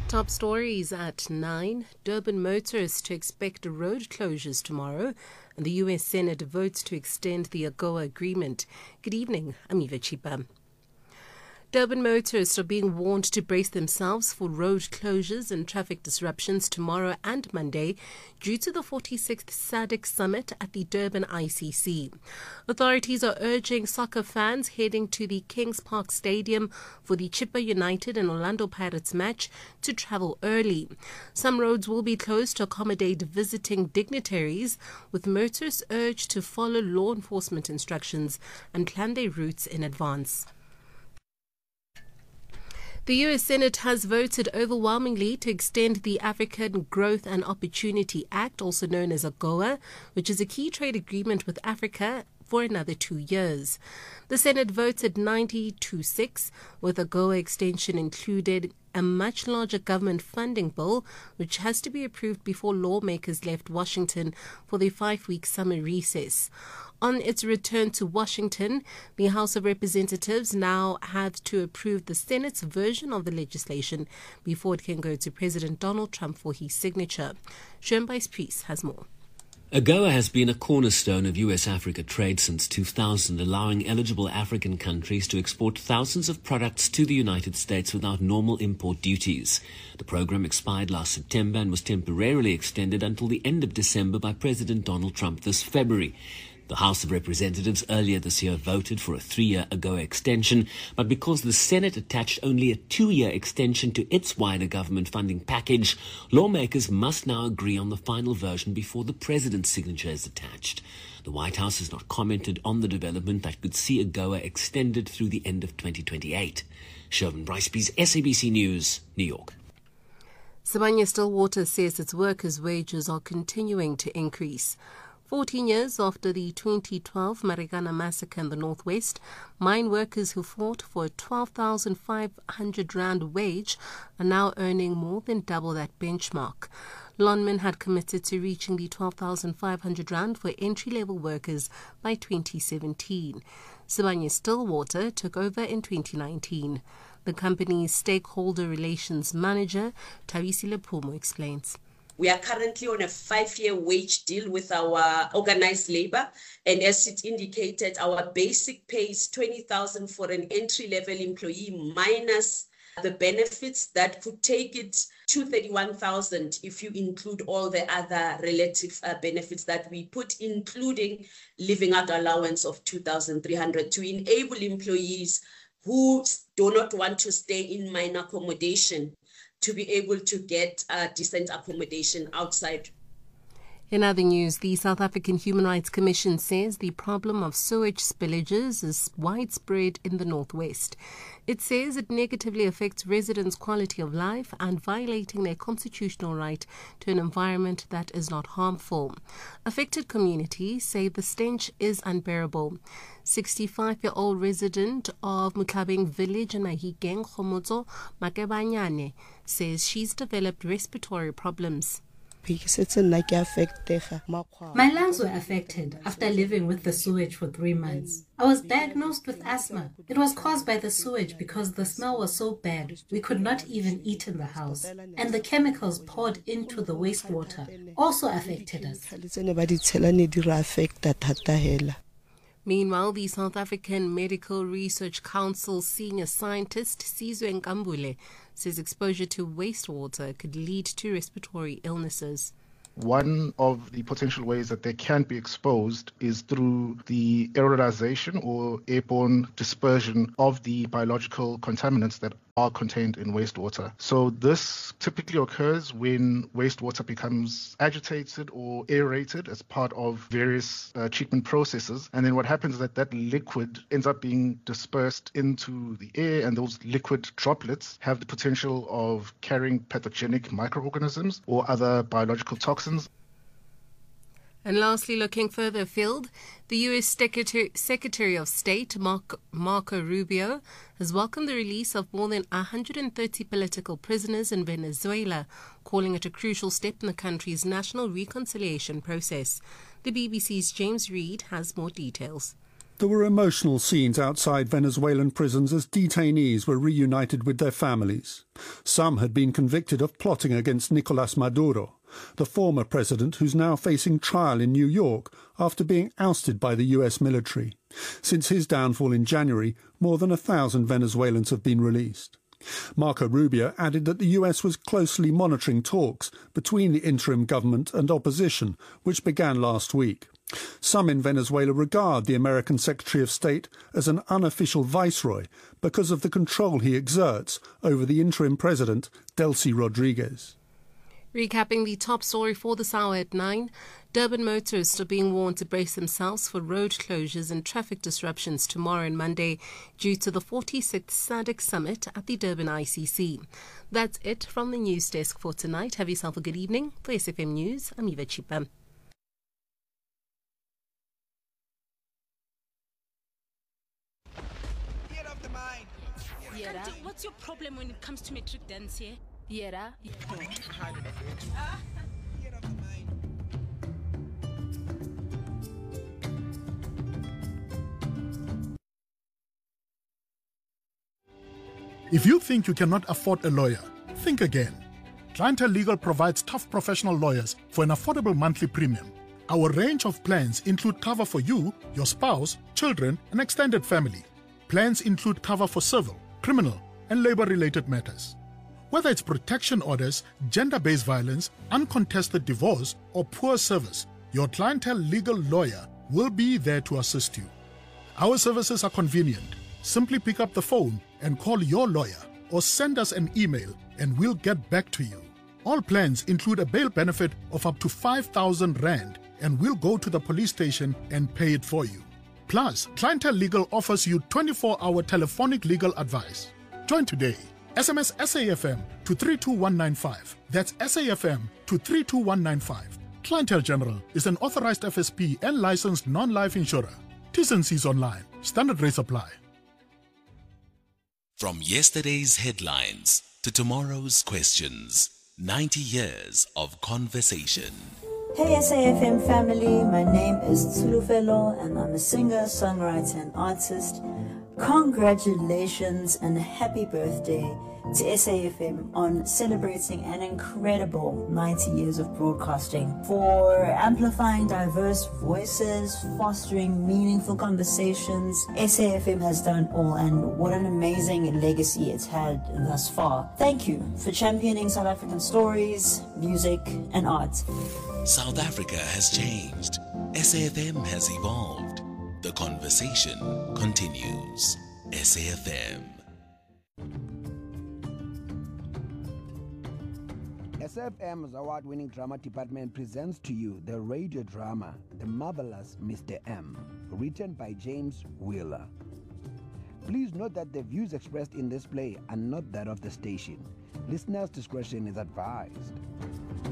Top stories at 9. Durban motorists to expect road closures tomorrow, and the U.S. Senate votes to extend the AGOA agreement. Good evening, I'm Eva Chipa. Durban motorists are being warned to brace themselves for road closures and traffic disruptions tomorrow and Monday due to the 46th SADC summit at the Durban ICC. Authorities are urging soccer fans heading to the Kings Park Stadium for the Chippa United and Orlando Pirates match to travel early. Some roads will be closed to accommodate visiting dignitaries, with motorists urged to follow law enforcement instructions and plan their routes in advance. The U.S. Senate has voted overwhelmingly to extend the African Growth and Opportunity Act, also known as AGOA, which is a key trade agreement with Africa, for another 2 years. The Senate voted 90-6, with AGOA extension included a much larger government funding bill, which has to be approved before lawmakers left Washington for their 5-week summer recess. On its return to Washington, the House of Representatives now have to approve the Senate's version of the legislation before it can go to President Donald Trump for his signature. Schoenbeis Priest has more. AGOA has been a cornerstone of U.S.-Africa trade since 2000, allowing eligible African countries to export thousands of products to the United States without normal import duties. The program expired last September and was temporarily extended until the end of December by President Donald Trump this February. The House of Representatives earlier this year voted for a 3-year AGOA extension, but because the Senate attached only a 2-year extension to its wider government funding package, lawmakers must now agree on the final version before the president's signature is attached. The White House has not commented on the development that could see AGOA extended through the end of 2028. Shervin Brycepeace, SABC News, New York. Sibanye-Stillwater says its workers' wages are continuing to increase. 14 years after the 2012 Marikana massacre in the Northwest, mine workers who fought for a 12,500 Rand wage are now earning more than double that benchmark. Lonmin had committed to reaching the 12,500 Rand for entry-level workers by 2017. Sibanye-Stillwater took over in 2019. The company's stakeholder relations manager, Thabisi Lephumo, explains. We are currently on a 5-year wage deal with our organized labor. And as it indicated, our basic pay is 20,000 for an entry-level employee minus the benefits that could take it to 31,000 if you include all the other relative benefits that we put, including living out allowance of 2,300 to enable employees who do not want to stay in mine accommodation to be able to get decent accommodation outside. In other news, the South African Human Rights Commission says the problem of sewage spillages is widespread in the Northwest. It says it negatively affects residents' quality of life and violating their constitutional right to an environment that is not harmful. Affected communities say the stench is unbearable. 65-year-old resident of Mutlabeng village in Mahikeng, Khomotso Makebanyane, says she's developed respiratory problems. My lungs were affected after living with the sewage for 3 months. I was diagnosed with asthma. It was caused by the sewage because the smell was so bad we could not even eat in the house. And the chemicals poured into the wastewater also affected us. Meanwhile, the South African Medical Research Council senior scientist Sizwe Nkambule says exposure to wastewater could lead to respiratory illnesses. One of the potential ways that they can be exposed is through the aerosolization or airborne dispersion of the biological contaminants that are contained in wastewater. So this typically occurs when wastewater becomes agitated or aerated as part of various treatment processes. And then what happens is that liquid ends up being dispersed into the air, and those liquid droplets have the potential of carrying pathogenic microorganisms or other biological toxins. And lastly, looking further afield, the U.S. Secretary of State Marco Rubio has welcomed the release of more than 130 political prisoners in Venezuela, calling it a crucial step in the country's national reconciliation process. The BBC's James Reid has more details. There were emotional scenes outside Venezuelan prisons as detainees were reunited with their families. Some had been convicted of plotting against Nicolas Maduro, the former president who's now facing trial in New York after being ousted by the US military. Since his downfall in January, more than 1,000 Venezuelans have been released. Marco Rubio added that the US was closely monitoring talks between the interim government and opposition, which began last week. Some in Venezuela regard the American Secretary of State as an unofficial viceroy because of the control he exerts over the interim president, Delcy Rodriguez. Recapping the top story for this hour at 9, Durban motorists are being warned to brace themselves for road closures and traffic disruptions tomorrow and Monday due to the 46th SADC Summit at the Durban ICC. That's it from the news desk for tonight. Have yourself a good evening. For SFM News, I'm Eva Chipa. Yera, what's your problem when it comes to metric dance here? Yera? If you think you cannot afford a lawyer, think again. Clientele Legal provides tough professional lawyers for an affordable monthly premium. Our range of plans include cover for you, your spouse, children, and extended family. Plans include cover for civil, criminal, and labor-related matters. Whether it's protection orders, gender-based violence, uncontested divorce, or poor service, your Clientele Legal lawyer will be there to assist you. Our services are convenient. Simply pick up the phone and call your lawyer or send us an email and we'll get back to you. All plans include a bail benefit of up to 5,000 Rand and we'll go to the police station and pay it for you. Plus, Clientele Legal offers you 24-hour telephonic legal advice. Join today. SMS SAFM to 32195. That's SAFM to 32195. Clientele General is an authorized FSP and licensed non-life insurer. T's and C's online. Standard rates apply. From yesterday's headlines to tomorrow's questions, 90 years of conversation. Hey SAFM family, my name is Tsulufelo and I'm a singer, songwriter and artist. Congratulations and happy birthday to SAFM on celebrating an incredible 90 years of broadcasting, for amplifying diverse voices, fostering meaningful conversations. SAFM has done all, and what an amazing legacy it's had thus far. Thank you for championing South African stories, music and art. South Africa has changed. SAFM has evolved. The conversation continues. SAFM. SFM's award-winning drama department presents to you the radio drama, The Marvelous Mr. M, written by James Wheeler. Please note that the views expressed in this play are not that of the station. Listeners' discretion is advised.